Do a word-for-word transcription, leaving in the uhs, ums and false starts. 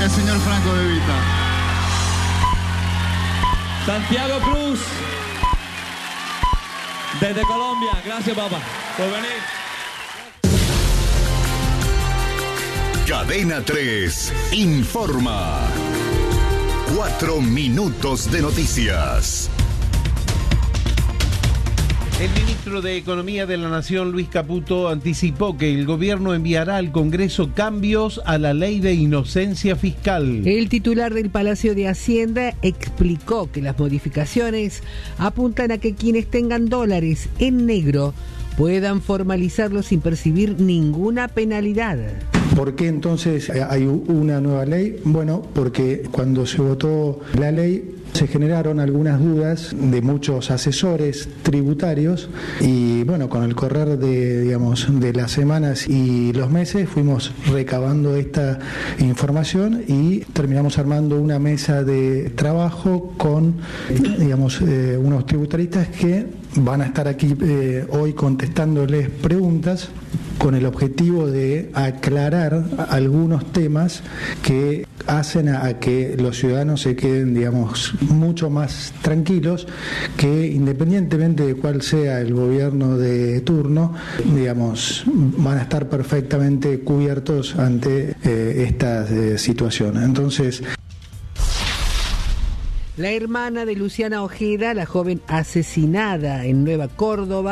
el señor Franco De Vita. Santiago Cruz, desde Colombia. Gracias, papá, por venir. Cadena tres informa. Cuatro minutos de noticias. El ministro de Economía de la Nación, Luis Caputo, anticipó que el gobierno enviará al Congreso cambios a la ley de inocencia fiscal. El titular del Palacio de Hacienda explicó que las modificaciones apuntan a que quienes tengan dólares en negro puedan formalizarlos sin percibir ninguna penalidad. ¿Por qué entonces hay una nueva ley? Bueno, porque cuando se votó la ley se generaron algunas dudas de muchos asesores tributarios y bueno, con el correr de, digamos, de las semanas y los meses fuimos recabando esta información y terminamos armando una mesa de trabajo con, digamos, eh, unos tributaristas que van a estar aquí eh, hoy contestándoles preguntas con el objetivo de aclarar algunos temas que hacen a, a que los ciudadanos se queden, digamos, mucho más tranquilos, que independientemente de cuál sea el gobierno de turno, digamos, van a estar perfectamente cubiertos ante eh, esta eh, situación. Entonces, la hermana de Luciana Ojeda, la joven asesinada en Nueva Córdoba,